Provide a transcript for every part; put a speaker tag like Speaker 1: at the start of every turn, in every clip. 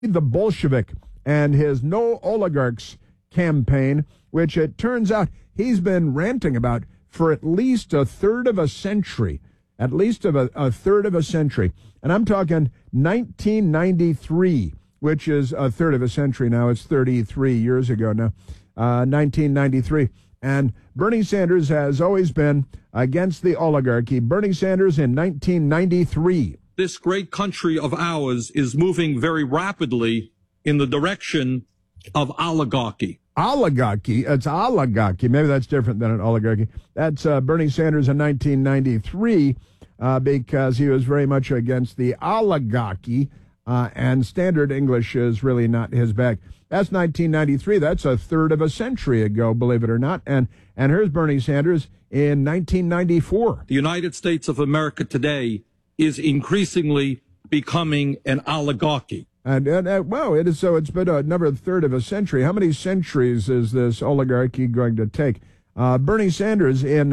Speaker 1: the Bolshevik and his No Oligarchs campaign, which it turns out he's been ranting about for at least a third of a century. At least a third of a century. And I'm talking 1993, which is a third of a century now. It's 33 years ago now, 1993. And Bernie Sanders has always been against the oligarchy. Bernie Sanders in 1993.
Speaker 2: This great country of ours is moving very rapidly in the direction of oligarchy.
Speaker 1: Oligarchy? It's oligarchy. Maybe that's different than an oligarchy. That's Bernie Sanders in 1993 because he was very much against the oligarchy, and standard English is really not his bag. That's 1993. That's a third of a century ago, believe it or not. And here's Bernie Sanders in 1994.
Speaker 2: The United States of America today is increasingly becoming an oligarchy.
Speaker 1: And wow, it is so. It's been another third of a century. How many centuries is this oligarchy going to take? Bernie Sanders in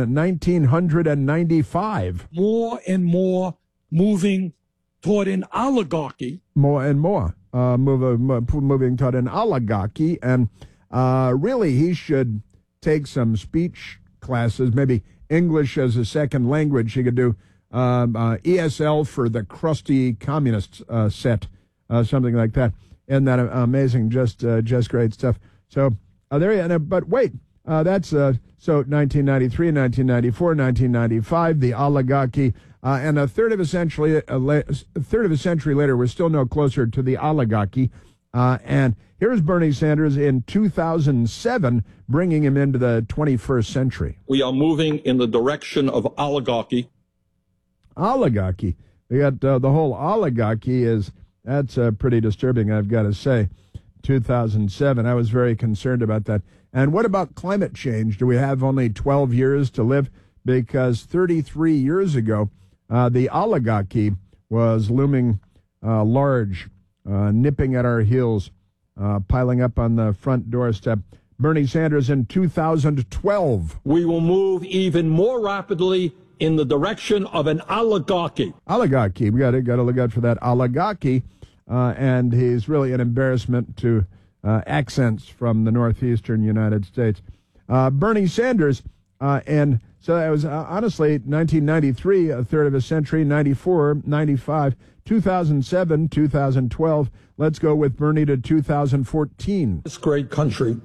Speaker 1: 1995.
Speaker 2: More and more moving toward an oligarchy.
Speaker 1: More and more moving toward an oligarchy. And really, he should take some speech classes, maybe English as a second language. He could do ESL for the crusty communist set. Something like that. Isn't that amazing? Just great stuff. So there you go. But wait, that's so 1993, 1994, 1995, the oligarchy, and a third of a century later, we're still no closer to the oligarchy. And here's Bernie Sanders in 2007, bringing him into the 21st century.
Speaker 2: We are moving in the direction of oligarchy.
Speaker 1: Oligarchy. We got the whole oligarchy is. That's pretty disturbing, I've got to say. 2007, I was very concerned about that. And what about climate change? Do we have only 12 years to live? Because 33 years ago, the oligarchy was looming large, nipping at our heels, piling up on the front doorstep. Bernie Sanders in 2012.
Speaker 2: We will move even more rapidly in the direction of an oligarchy.
Speaker 1: Oligarchy. We got to look out for that oligarchy. And he's really an embarrassment to accents from the northeastern United States. Bernie Sanders, and so that was honestly 1993, a third of a century, 94, 95, 2007, 2012. Let's go with Bernie to 2014.
Speaker 2: This great country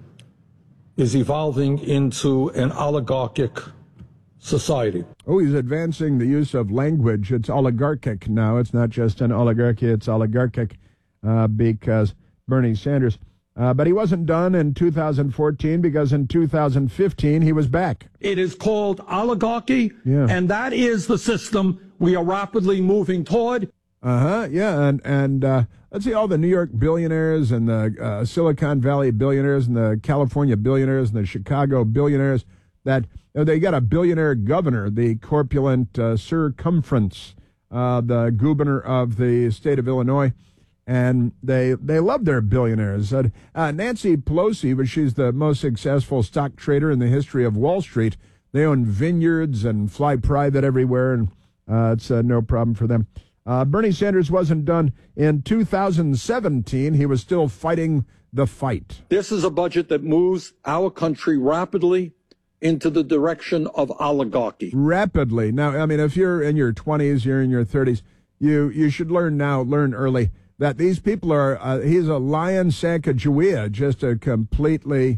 Speaker 2: is evolving into an oligarchic society.
Speaker 1: Oh, he's advancing the use of language. It's oligarchic now. It's not just an oligarchy, it's oligarchic because Bernie Sanders. But he wasn't done in 2014 because in 2015 he was back.
Speaker 2: It is called oligarchy,
Speaker 1: yeah.
Speaker 2: And that is the system we are rapidly moving toward.
Speaker 1: Yeah, and let's see, all the New York billionaires and the Silicon Valley billionaires and the California billionaires and the Chicago billionaires that they got a billionaire governor, the corpulent Sir Cumference, the governor of the state of Illinois, and they love their billionaires. Nancy Pelosi, but she's the most successful stock trader in the history of Wall Street. They own vineyards and fly private everywhere, and it's no problem for them. Bernie Sanders wasn't done in 2017. He was still fighting the fight.
Speaker 2: This is a budget that moves our country rapidly into the direction of oligarchy.
Speaker 1: Rapidly. Now, I mean, if you're in your 20s, you're in your 30s, you should learn early, that these people are, he's a lion Sacagawea, just a completely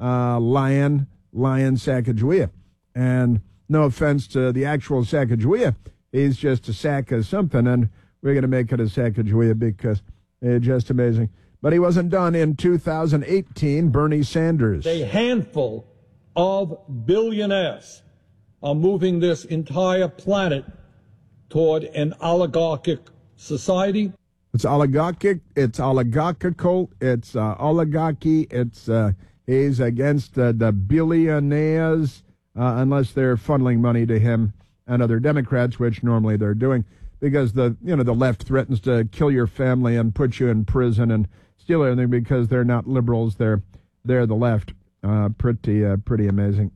Speaker 1: lion Sacagawea. And no offense to the actual Sacagawea, he's just a sack of something, and we're going to make it a Sacagawea because it's just amazing. But he wasn't done in 2018, Bernie Sanders.
Speaker 2: A handful of billionaires are moving this entire planet toward an oligarchic society.
Speaker 1: It's oligarchic, it's oligarchical, it's oligarchy, it's he's against the billionaires unless they're funneling money to him and other Democrats, which normally they're doing, because the left threatens to kill your family and put you in prison and steal everything because they're not liberals, they're the left. Pretty amazing.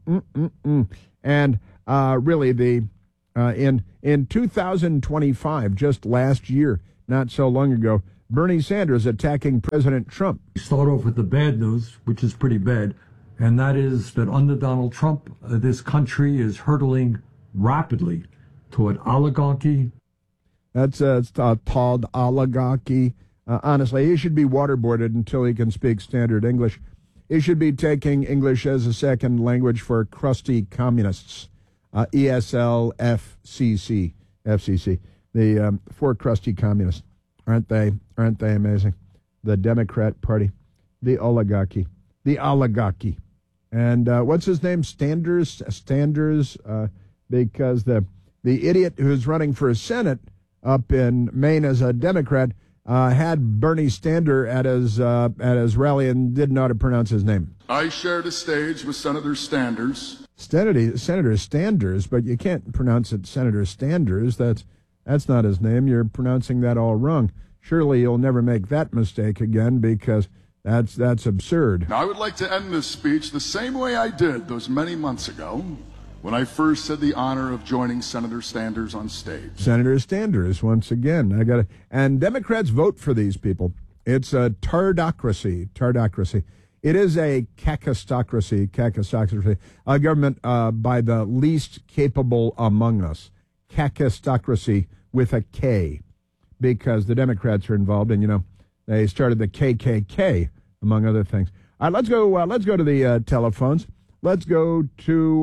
Speaker 1: And really, in 2025, just last year, not so long ago, Bernie Sanders attacking President Trump.
Speaker 3: Start off with the bad news, which is pretty bad, and that is that under Donald Trump, this country is hurtling rapidly toward oligarchy.
Speaker 1: That's called oligarchy. Honestly, he should be waterboarded until he can speak standard English. He should be taking English as a second language for crusty communists. ESL-FCC, FCC, the four crusty communists. Aren't they amazing? The Democrat Party, the oligarchy. And what's his name? Standers, because the idiot who's running for Senate up in Maine as a Democrat had Bernie Stander at his rally and didn't know how to pronounce his name.
Speaker 4: I shared a stage with Senator Standers.
Speaker 1: Senator Standers, but you can't pronounce it Senator Standers. That's not his name. You're pronouncing that all wrong. Surely you'll never make that mistake again, because that's absurd.
Speaker 4: Now, I would like to end this speech the same way I did those many months ago when I first had the honor of joining Senator Standers on stage.
Speaker 1: Senator Standers, once again. And Democrats vote for these people. It's a tardocracy. It is a kakistocracy, a government by the least capable among us. Kakistocracy with a K, because the Democrats are involved, and they started the KKK, among other things. All right, let's go to the telephones. Let's go to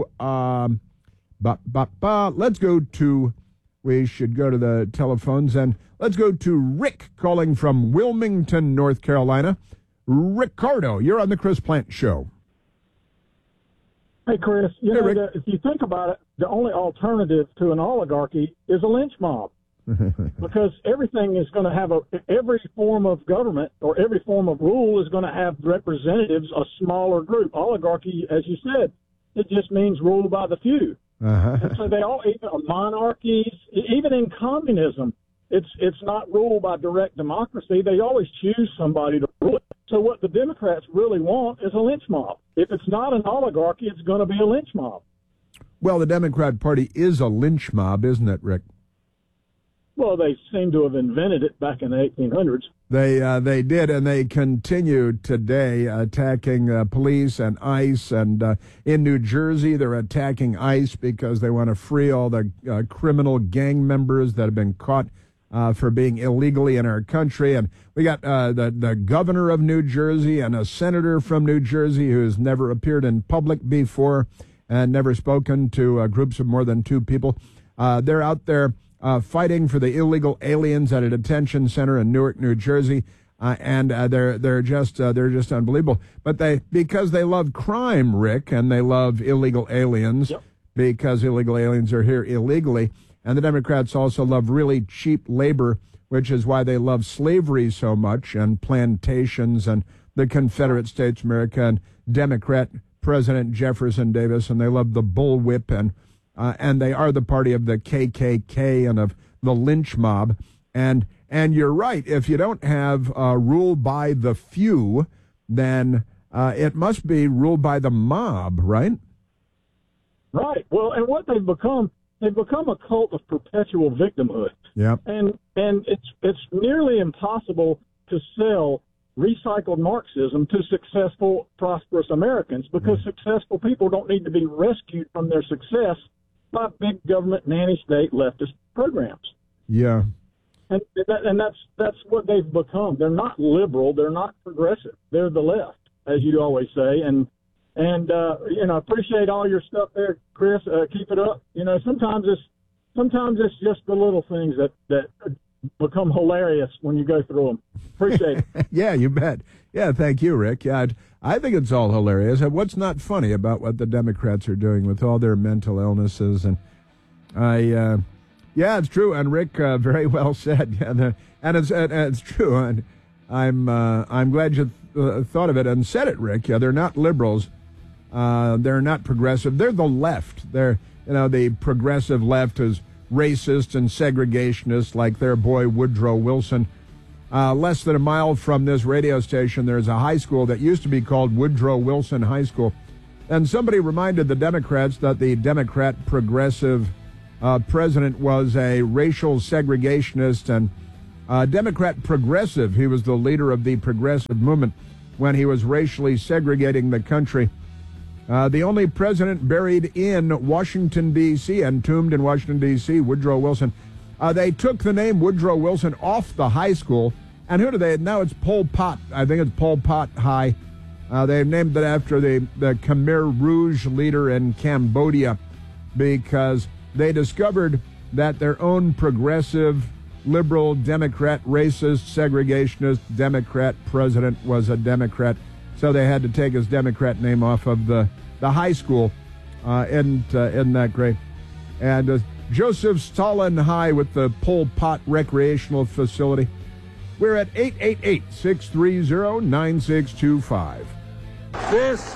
Speaker 1: we should go to the telephones, and let's go to Rick calling from Wilmington, North Carolina. Ricardo, you're on the Chris Plante Show.
Speaker 5: Hey, Chris, if you think about it, the only alternative to an oligarchy is a lynch mob. Because everything is going to have every form of government or every form of rule is going to have representatives, a smaller group. Oligarchy, as you said, it just means ruled by the few. And so they all, even monarchies, even in communism, it's not ruled by direct democracy. They always choose somebody to rule it. So what the Democrats really want is a lynch mob. If it's not an oligarchy, it's going to be a lynch mob.
Speaker 1: Well, the Democrat Party is a lynch mob, isn't it, Rick?
Speaker 5: Well, they seem to have invented it back in the 1800s.
Speaker 1: They did, and they continue today attacking police and ICE. And in New Jersey, they're attacking ICE because they want to free all the criminal gang members that have been caught for being illegally in our country. And we got the governor of New Jersey and a senator from New Jersey who's never appeared in public before and never spoken to groups of more than two people. They're out there fighting for the illegal aliens at a detention center in Newark, New Jersey, and they're just unbelievable. But because they love crime, Rick, and they love illegal aliens, yep, because illegal aliens are here illegally, and the Democrats also love really cheap labor, which is why they love slavery so much, and plantations, and the Confederate States of America, and Democrat President Jefferson Davis, and they love the bullwhip, and they are the party of the KKK and of the lynch mob. And you're right, if you don't have rule by the few, then it must be ruled by the mob, right?
Speaker 5: Right. Well, and what they've become a cult of perpetual victimhood.
Speaker 1: Yeah.
Speaker 5: And it's nearly impossible to sell recycled Marxism to successful, prosperous Americans, because successful people don't need to be rescued from their success by big government nanny state leftist programs.
Speaker 1: Yeah.
Speaker 5: And that's what they've become. They're not liberal. They're not progressive. They're the left, as you always say. And appreciate all your stuff there, Chris. Keep it up. Sometimes it's just the little things that become hilarious when you go through them. Appreciate it.
Speaker 1: Yeah, you bet. Yeah, thank you, Rick. Yeah, I think it's all hilarious. What's not funny about what the Democrats are doing with all their mental illnesses? And yeah, it's true. And Rick, very well said. Yeah, and it's true. And I'm glad you thought of it and said it, Rick. Yeah, they're not liberals. They're not progressive. They're the left. They're the progressive left is racist and segregationist, like their boy Woodrow Wilson. Less than a mile from this radio station, there's a high school that used to be called Woodrow Wilson High School. And somebody reminded the Democrats that the Democrat progressive president was a racial segregationist, Democrat progressive. He was the leader of the progressive movement when he was racially segregating the country. The only president buried in Washington, D.C., entombed in Washington, D.C., Woodrow Wilson. They took the name Woodrow Wilson off the high school. And who do they? Now it's Pol Pot. I think it's Pol Pot High. They've named it after the Khmer Rouge leader in Cambodia because they discovered that their own progressive, liberal, Democrat, racist, segregationist Democrat president was a Democrat. So they had to take his Democrat name off of the high school. Isn't that great? And Joseph Stalin High with the Pol Pot Recreational Facility. We're at 888-630-9625.
Speaker 6: This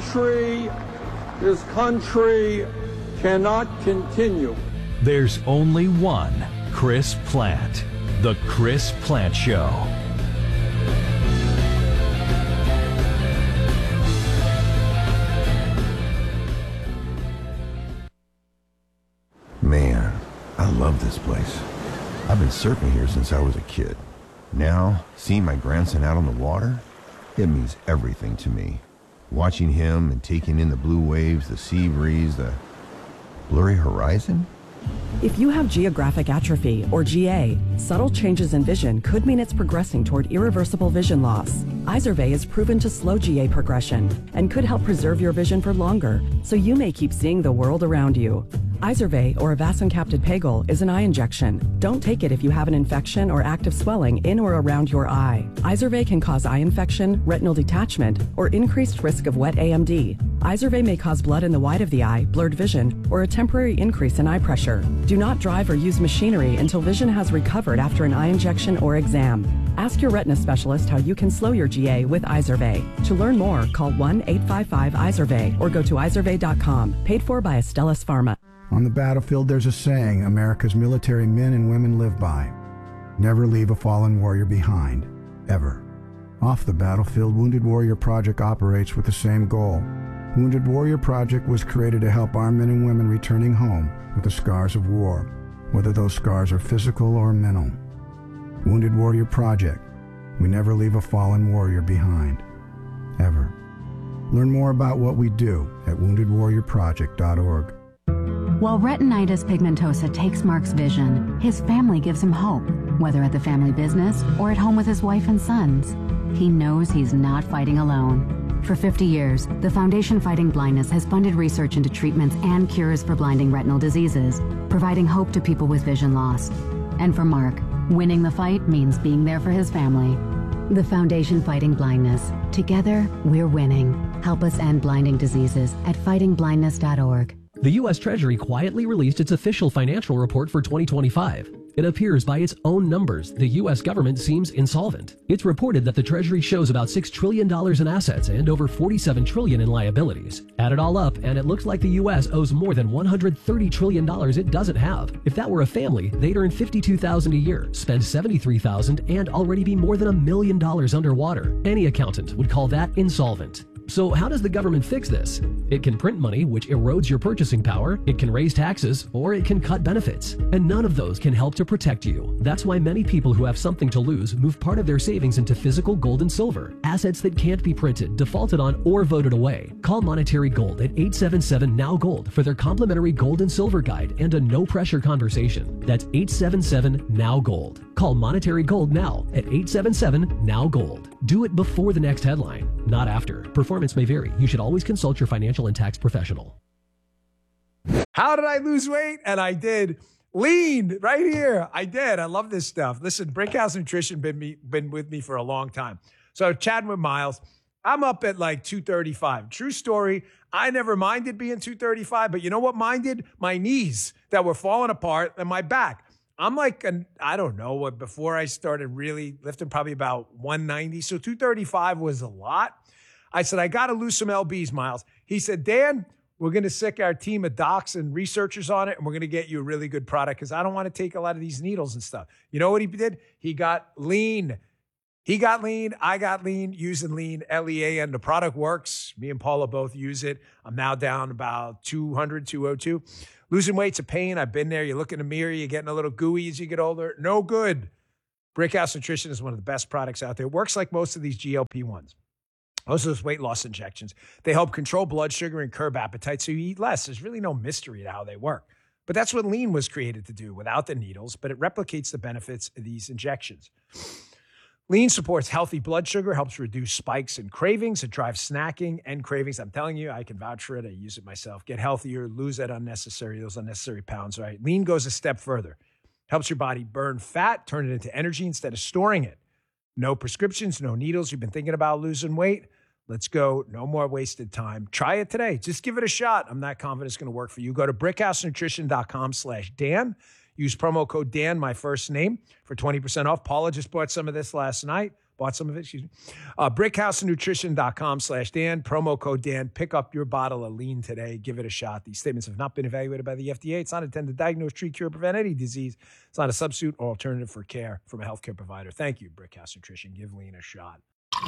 Speaker 6: country cannot continue.
Speaker 7: There's only one Chris Plante. The Chris Plante Show.
Speaker 8: Man, I love this place. I've been surfing here since I was a kid. Now, seeing my grandson out on the water, it means everything to me. Watching him and taking in the blue waves, the sea breeze, the blurry horizon.
Speaker 9: If you have geographic atrophy, or GA, subtle changes in vision could mean it's progressing toward irreversible vision loss. Izervay is proven to slow GA progression and could help preserve your vision for longer, so you may keep seeing the world around you. Izervay, or avacincaptad pegol, is an eye injection. Don't take it if you have an infection or active swelling in or around your eye. Izervay can cause eye infection, retinal detachment, or increased risk of wet AMD. Izervay may cause blood in the white of the eye, blurred vision, or a temporary increase in eye pressure. Do not drive or use machinery until vision has recovered after an eye injection or exam. Ask your retina specialist how you can slow your GA with Izervay. To learn more, call 1-855-IZERVAY or go to izervay.com. Paid for by Astellas Pharma.
Speaker 10: On the battlefield, there's a saying America's military men and women live by. Never leave a fallen warrior behind, ever. Off the battlefield, Wounded Warrior Project operates with the same goal. Wounded Warrior Project was created to help our men and women returning home with the scars of war, whether those scars are physical or mental. Wounded Warrior Project. We never leave a fallen warrior behind, ever. Learn more about what we do at woundedwarriorproject.org.
Speaker 11: While retinitis pigmentosa takes Mark's vision, his family gives him hope, whether at the family business or at home with his wife and sons. He knows he's not fighting alone. For 50 years, the Foundation Fighting Blindness has funded research into treatments and cures for blinding retinal diseases, providing hope to people with vision loss. And for Mark, winning the fight means being there for his family. The Foundation Fighting Blindness. Together, we're winning. Help us end blinding diseases at fightingblindness.org.
Speaker 12: The U.S. Treasury quietly released its official financial report for 2025. It appears by its own numbers the U.S. government seems insolvent. It's reported that the Treasury shows about $6 trillion in assets and over $47 trillion in liabilities. Add it all up, and it looks like the U.S. owes more than $130 trillion it doesn't have. If that were a family, they'd earn $52,000 a year, spend $73,000, and already be more than $1 million underwater. Any accountant would call that insolvent. So how does the government fix this? It can print money, which erodes your purchasing power, it can raise taxes, or it can cut benefits. And none of those can help to protect you. That's why many people who have something to lose move part of their savings into physical gold and silver, assets that can't be printed, defaulted on, or voted away. Call Monetary Gold at 877-NOW-GOLD for their complimentary gold and silver guide and a no-pressure conversation. That's 877-NOW-GOLD. Call Monetary Gold now at 877-NOW-GOLD. Do it before the next headline, not after. Performance may vary. You should always consult your financial and tax professional.
Speaker 13: How did I lose weight? And I did. Lean right here. I did. I love this stuff. Listen, Brickhouse Nutrition been with me for a long time. So chatting with Miles, I'm up at like 235. True story. I never minded being 235, but you know what minded? My knees that were falling apart and my back. I'm like, I don't know what, before I started really lifting, probably about 190. So 235 was a lot. I said, I got to lose some LBs, Miles. He said, Dan, we're going to sick our team of docs and researchers on it, and we're going to get you a really good product because I don't want to take a lot of these needles and stuff. You know what he did? He got lean. He got lean. I got lean using lean, LEAN. The product works. Me and Paula both use it. I'm now down about 200, 202. Losing weight's a pain. I've been there. You look in the mirror, you're getting a little gooey as you get older. No good. Brickhouse Nutrition is one of the best products out there. It works like most of these GLP-1s. Most of those weight loss injections. They help control blood sugar and curb appetite so you eat less. There's really no mystery to how they work. But that's what Lean was created to do without the needles, but it replicates the benefits of these injections. Lean supports healthy blood sugar, helps reduce spikes and cravings. It drives snacking and cravings. I'm telling you, I can vouch for it. I use it myself. Get healthier, lose those unnecessary pounds, right? Lean goes a step further. Helps your body burn fat, turn it into energy instead of storing it. No prescriptions, no needles. You've been thinking about losing weight? Let's go. No more wasted time. Try it today. Just give it a shot. I'm not confident it's going to work for you. Go to brickhousenutrition.com/Dan. Use promo code Dan, my first name, for 20% off. Paula just bought some of this last night. Brickhousenutrition.com/Dan. Promo code Dan. Pick up your bottle of Lean today. Give it a shot. These statements have not been evaluated by the FDA. It's not intended to diagnose, treat, cure, prevent any disease. It's not a substitute or alternative for care from a healthcare provider. Thank you, Brickhouse Nutrition. Give Lean a shot.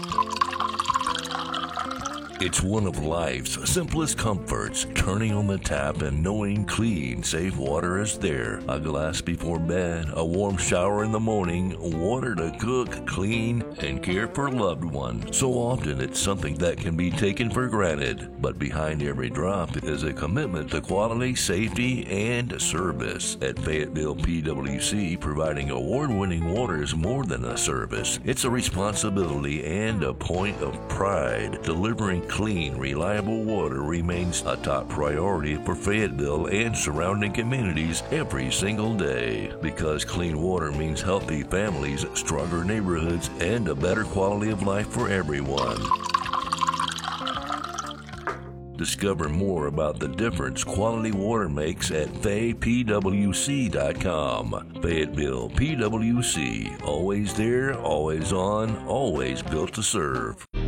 Speaker 14: It's one of life's simplest comforts, turning on the tap and knowing clean, safe water is there. A glass before bed, a warm shower in the morning, water to cook, clean, and care for loved ones. So often it's something that can be taken for granted, but behind every drop is a commitment to quality, safety, and service. At Fayetteville PWC, providing award-winning water is more than a service. It's a responsibility and a point of pride. Delivering clean, reliable water remains a top priority for Fayetteville and surrounding communities every single day. Because clean water means healthy families, stronger neighborhoods, and a better quality of life for everyone. Discover more about the difference quality water makes at faypwc.com. Fayetteville PWC. Always there, always on, always built to serve.